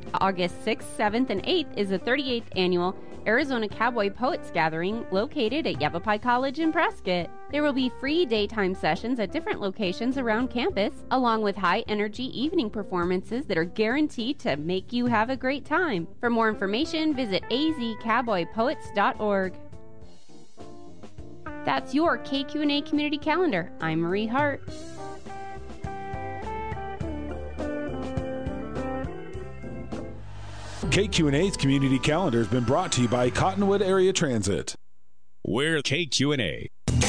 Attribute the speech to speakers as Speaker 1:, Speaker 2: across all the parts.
Speaker 1: August 6th, 7th, and 8th is the 38th annual Arizona Cowboy Poets Gathering located at Yavapai College in Prescott. There will be free daytime sessions at different locations around campus, along with high-energy evening performances that are guaranteed to make you have a great time. For more information, visit azcowboypoets.org. That's your KQ&A Community Calendar. I'm Marie Hart.
Speaker 2: KQ&A's Community Calendar has been brought to you by Cottonwood Area Transit.
Speaker 3: We're KQ&A.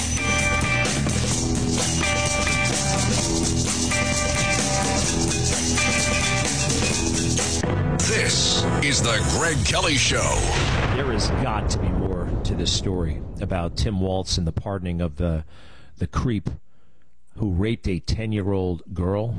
Speaker 4: This is the Greg Kelly Show.
Speaker 5: There has got to be more to this story about Tim Waltz and the pardoning of the creep who raped a 10-year-old girl.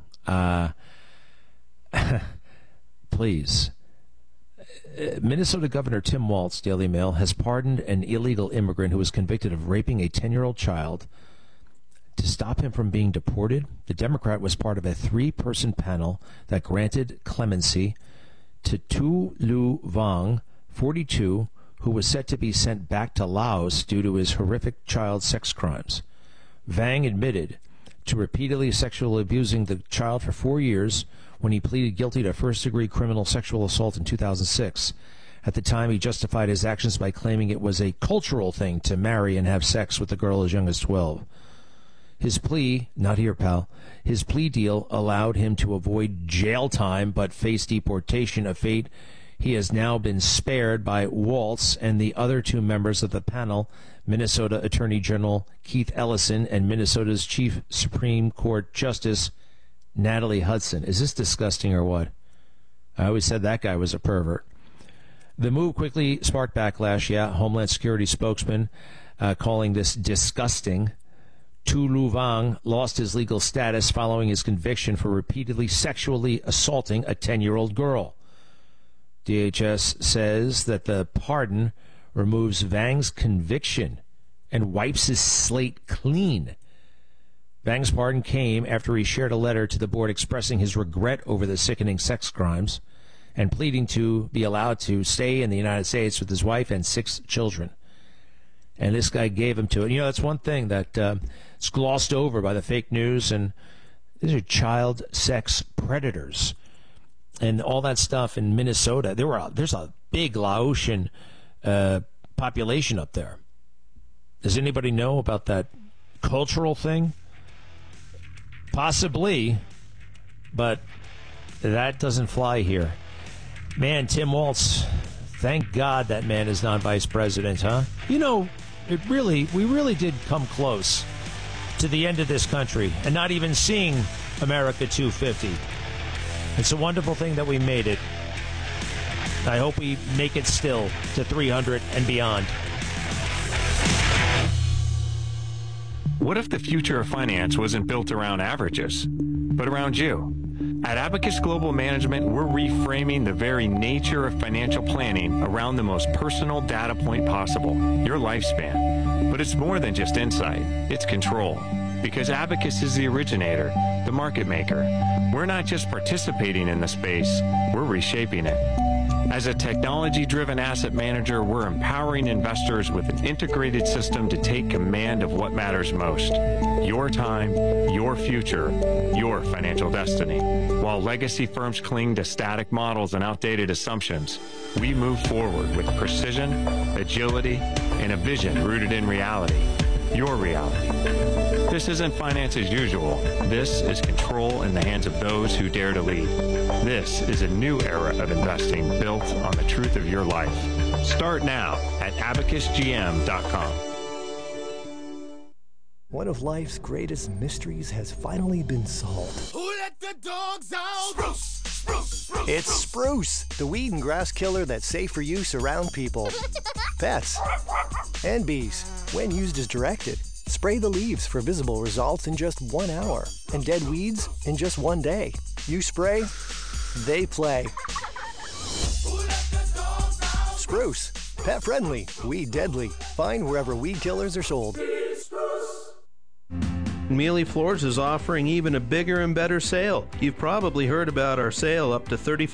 Speaker 5: Please. Minnesota Governor Tim Waltz, Daily Mail, has pardoned an illegal immigrant who was convicted of raping a 10-year-old child. To stop him from being deported, the Democrat was part of a 3-person panel that granted clemency to Tu Lu Vang, 42, who was set to be sent back to Laos due to his horrific child sex crimes. Vang admitted to repeatedly sexually abusing the child for 4 years when he pleaded guilty to first-degree criminal sexual assault in 2006. At the time, he justified his actions by claiming it was a cultural thing to marry and have sex with a girl as young as 12. His plea, not here, pal, his plea deal allowed him to avoid jail time but face deportation, a fate he has now been spared by Waltz and the other 2 members of the panel, Minnesota Attorney General Keith Ellison and Minnesota's Chief Supreme Court Justice Natalie Hudson. Is this disgusting or what? I always said that guy was a pervert. The move quickly sparked backlash, Homeland Security spokesman calling this disgusting. Tu Lu Vang lost his legal status following his conviction for repeatedly sexually assaulting a 10-year-old girl. DHS says that the pardon removes Vang's conviction and wipes his slate clean. Vang's pardon came after he shared a letter to the board expressing his regret over the sickening sex crimes and pleading to be allowed to stay in the United States with his wife and 6 children. And this guy gave him to it. You know, that's one thing that is glossed over by the fake news, and these are child sex predators. And all that stuff in Minnesota, there's a big Laotian population up there. Does anybody know about that cultural thing? Possibly, but that doesn't fly here. Man, Tim Waltz, thank God that man is not vice president, huh? You know, we really did come close to the end of this country and not even seeing America 250. It's a wonderful thing that we made it. I hope we make it still to 300 and beyond.
Speaker 6: What if the future of finance wasn't built around averages, but around you? At Abacus Global Management, we're reframing the very nature of financial planning around the most personal data point possible, your lifespan. But it's more than just insight, it's control. Because Abacus is the originator, the market maker. We're not just participating in the space, we're reshaping it. As a technology-driven asset manager, we're empowering investors with an integrated system to take command of what matters most. Your time, your future, your financial destiny. While legacy firms cling to static models and outdated assumptions, we move forward with precision, agility, and a vision rooted in reality. Your reality. This isn't finance as usual. This is control in the hands of those who dare to lead. This is a new era of investing built on the truth of your life. Start now at abacusgm.com.
Speaker 7: One of life's greatest mysteries has finally been solved.
Speaker 8: Who let the dogs out? Spruce, spruce, spruce.
Speaker 7: It's Spruce, the weed and grass killer that's safe for use around people, pets, and bees when used as directed. Spray the leaves for visible results in just 1 hour and dead weeds in just 1 day. You spray, they play. Spruce, pet friendly, weed deadly. Find wherever weed killers are sold.
Speaker 9: Mealy Floors is offering even a bigger and better sale. You've probably heard about our sale up to 35%